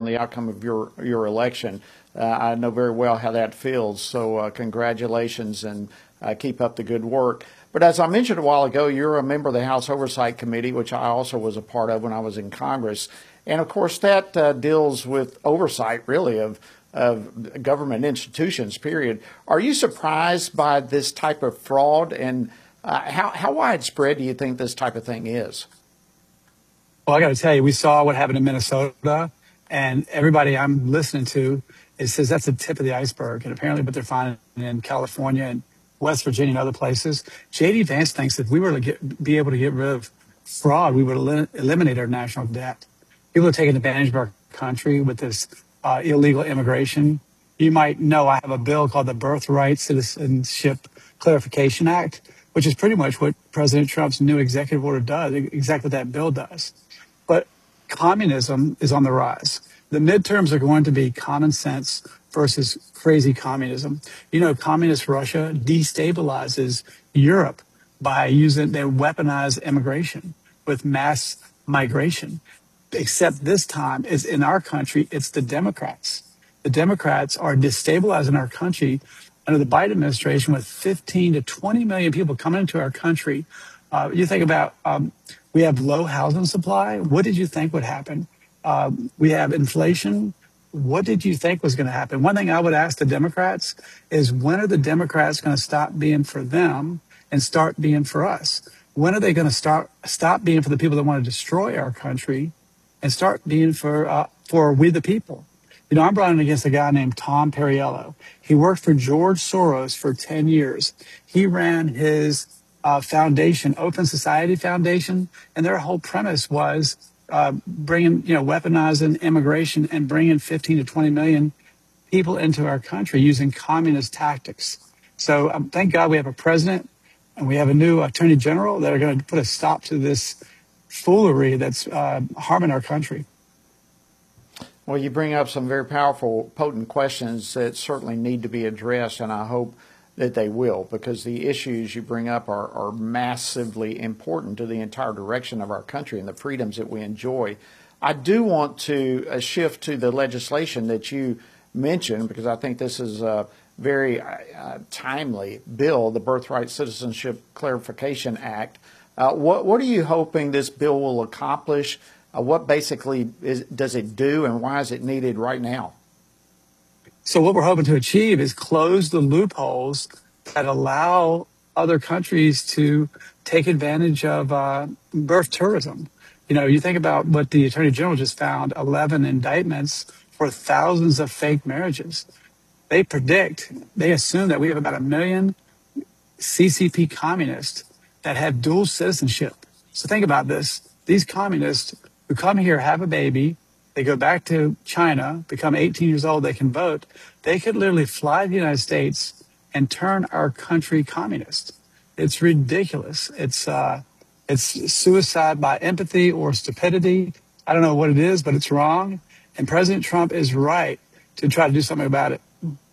the outcome of your election. I know very well how that feels. So congratulations and keep up the good work. But as I mentioned a while ago, you're a member of the House Oversight Committee, which I also was a part of when I was in Congress. And of course, that deals with oversight, really, of government institutions, period. Are you surprised by this type of fraud? And how widespread do you think this type of thing is? Well, I got to tell you, we saw what happened in Minnesota, and everybody I'm listening to says that's the tip of the iceberg. And apparently, what they're finding in California and West Virginia and other places, J.D. Vance thinks that if we were to be able to get rid of fraud, we would eliminate our national debt. People are taking advantage of our country with this illegal immigration. You might know I have a bill called the Birthright Citizenship Clarification Act, which is pretty much what President Trump's new executive order does, exactly what that bill does. But communism is on the rise. The midterms are going to be common sense versus crazy communism. You know, communist Russia destabilizes Europe by using their weaponized immigration with mass migration. Except this time, is in our country, it's the Democrats. The Democrats are destabilizing our country under the Biden administration with 15 to 20 million people coming into our country. You think about, we have low housing supply. What did you think would happen? We have inflation. What did you think was going to happen? One thing I would ask the Democrats is, when are the Democrats going to stop being for them and start being for us? When are they going to stop being for the people that want to destroy our country and start being for we the people? You know, I'm running against a guy named Tom Perriello. He worked for George Soros for 10 years. He ran his foundation, Open Society Foundation, and their whole premise was weaponizing immigration and bringing 15 to 20 million people into our country using communist tactics. So thank God we have a president and we have a new attorney general that are going to put a stop to this foolery that's harming our country. Well, you bring up some very powerful, potent questions that certainly need to be addressed, and I hope that they will, because the issues you bring up are massively important to the entire direction of our country and the freedoms that we enjoy. I do want to shift to the legislation that you mentioned, because I think this is a very timely bill, the Birthright Citizenship Clarification Act. What are you hoping this bill will accomplish? What basically does it do, and why is it needed right now? So what we're hoping to achieve is close the loopholes that allow other countries to take advantage of birth tourism. You know, you think about what the Attorney General just found, 11 indictments for thousands of fake marriages. They assume that we have about 1 million CCP communists that have dual citizenship. So think about this. These communists who come here, have a baby, they go back to China, become 18 years old, they can vote. They could literally fly to the United States and turn our country communist. It's ridiculous. It's suicide by empathy or stupidity. I don't know what it is, but it's wrong. And President Trump is right to try to do something about it.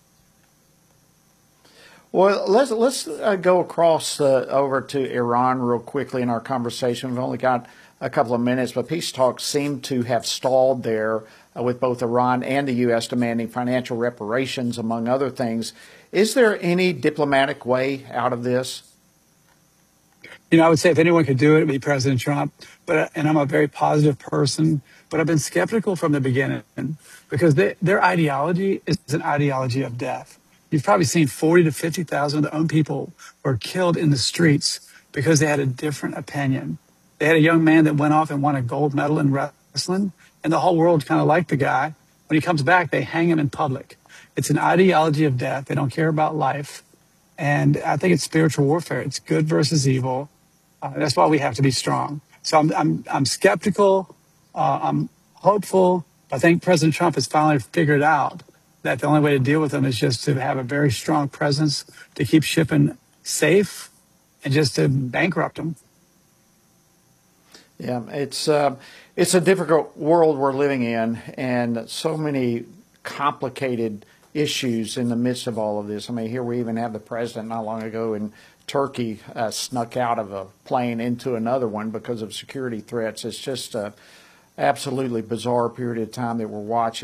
Well, let's go across over to Iran real quickly in our conversation. We've only got a couple of minutes, but peace talks seem to have stalled there with both Iran and the U.S. demanding financial reparations, among other things. Is there any diplomatic way out of this? You know, I would say if anyone could do it, it would be President Trump. And I'm a very positive person, but I've been skeptical from the beginning because their ideology is an ideology of death. You've probably seen 40 to 50,000 of their own people were killed in the streets because they had a different opinion. They had a young man that went off and won a gold medal in wrestling, and the whole world kind of liked the guy. When he comes back, they hang him in public. It's an ideology of death. They don't care about life. And I think it's spiritual warfare. It's good versus evil. That's why we have to be strong. So I'm skeptical. I'm hopeful. I think President Trump has finally figured out that the only way to deal with them is just to have a very strong presence, to keep shipping safe, and just to bankrupt them. Yeah, it's a difficult world we're living in, and so many complicated issues in the midst of all of this. I mean, here we even have the president not long ago in Turkey snuck out of a plane into another one because of security threats. It's just a absolutely bizarre period of time that we're watching.